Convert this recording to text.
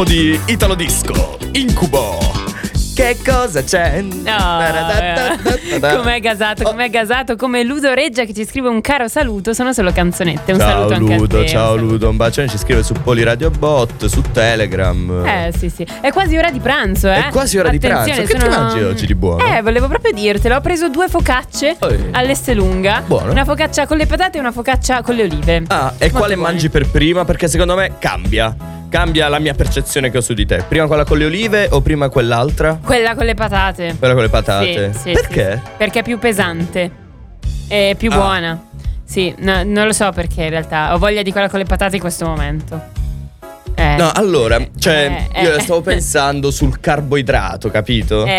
po' di Italo Disco, Incubo. Che cosa c'è? Com'è gasato, come Ludo Reggia che ci scrive un caro saluto. Sono solo canzonette. Un ciao saluto anche Ludo, a te. ciao Ludo, un bacione, ci scrive su Poliradio Bot, su Telegram. Sì. È quasi ora di pranzo, È quasi ora di pranzo. Che ti mangi oggi di buono? Volevo proprio dirtelo. Ho preso 2 focacce all'Esselunga. Buono. Una focaccia con le patate e una focaccia con le olive. Ah, e Molto quale buone. mangi per prima? Perché secondo me cambia la mia percezione che ho su di te. Prima quella con le olive o prima quell'altra? Quella con le patate. Quella con le patate. Sì, perché? Sì. Perché è più pesante. È più buona. Sì, no, non lo so perché in realtà. Ho voglia di quella con le patate in questo momento. No, allora, io stavo pensando sul carboidrato, capito?